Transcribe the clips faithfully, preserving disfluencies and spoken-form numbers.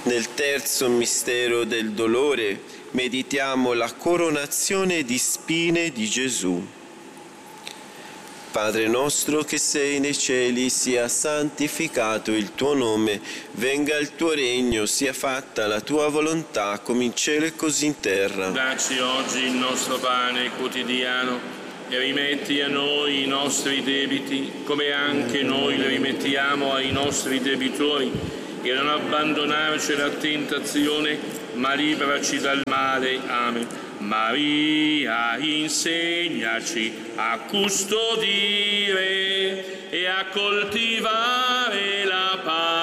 Nel terzo mistero del dolore meditiamo la coronazione di spine di Gesù. Padre nostro che sei nei cieli, sia santificato il tuo nome, venga il tuo regno, sia fatta la tua volontà, come in cielo e così in terra. Dacci oggi il nostro pane quotidiano e rimetti a noi i nostri debiti, come anche noi li rimettiamo ai nostri debitori, e non abbandonarci alla tentazione, ma liberaci dal male. Amen. Maria, insegnaci a custodire e a coltivare la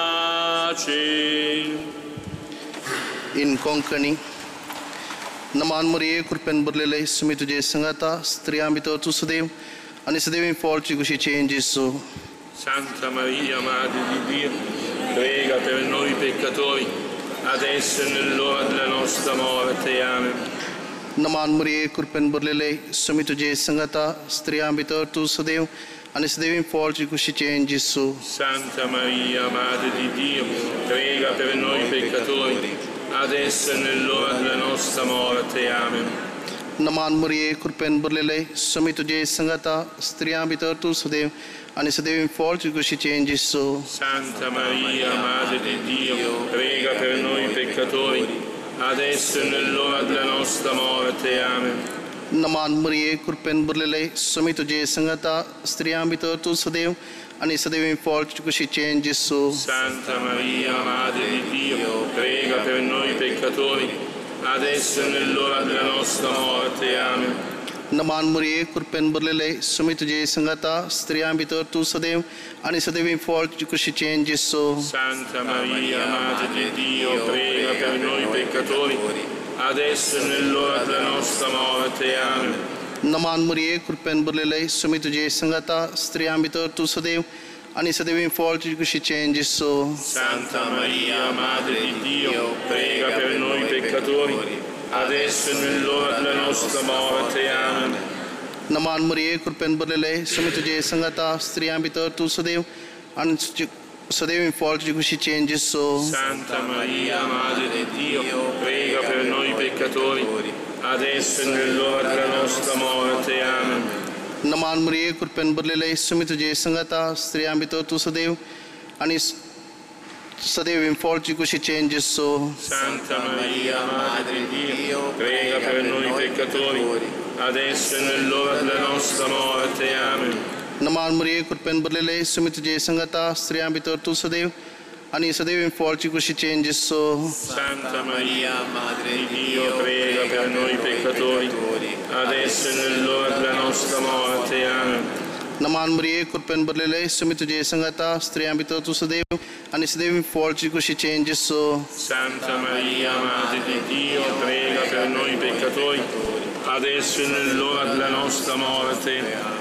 pace. In Konkani, Naman Maria Kurpen Burlele Sumi Tuje Sangata, Striambito Tu Sudev, and Sudev Polci Gushi Changes so. Santa Maria, Madre di Dio, prega per noi peccatori, adesso e nell'ora della nostra morte. Amen. Naman Maria Kurpen Burlele Sumi Tuje Sangata, Striambito Tu Sudev, and Sudev Polci Gushi Changes so. Santa Maria, Madre di Dio, prega per noi peccatori, adesso e nell'ora della nostra morte. Amen. Naman Maria Kurpen Burlele Sumi Tuje Sangata, Striambito Tu Sudev, and Sudev Polci Gushi Changes so. Santa Maria, Madre di Dio, prega per noi peccatori, adesso e nell'ora della nostra morte. Amen. Naman Maria Kurpen Burlele Sumi Tuje Sangata, Striambito Tu Sudev, and Sudev Polci Gushi Changes so. Santa Maria, Madre di Dio, prega per noi peccatori, adesso e nell'ora della nostra morte. Amen. Naman Maria Kurpen Burlele Sumi Tuje Sangata, Striambito Tu Sudev, and Sudev Polci Gushi Changes so. Santa Maria, Madre di Dio, prega per noi peccatori, adesso e nell'ora della nostra morte. Amen. Naman Maria Kurpen Burlele Sumi Tuje Sangata, Striambito Tu Sudev, and Sudev Polci Gushi Changes so. Santa Maria, Madre di Dio, prega per noi peccatori, adesso e nell'ora della nostra morte. Amen. Naman Maria Kurpen Burlele Sumi Tuje Sangata, Striambito Tu Sudev, and Sudev Polci Gushi Changes so. Santa Maria, Madre di Dio, prega per noi peccatori, adesso e nell'ora della nostra morte. Amen. Naman Maria Kurpen Burlele Sumi Tuje Sangata, Striambito Tu Sudev, and Sudev Polci Gushi Changes so. Santa Maria, Madre di Dio, prega per noi peccatori, adesso e nell'ora della nostra morte. Amen. Naman Maria Kurpen Burlele Sumi Tuje Sangata, Striambito Tu Sudev, and Sudev Polci Gushi Changes so. Santa Maria, Madre di Dio, prega per noi peccatori, adesso e nell'ora della nostra morte. Amen. Naman Maria Kurpen Burlele Sumi Tuje Sangata, Striambito Tu Sudev, and Sudev Polci Gushi Changes so. Santa Maria, Madre di Dio, prega per noi peccatori, adesso e nell'ora della nostra morte.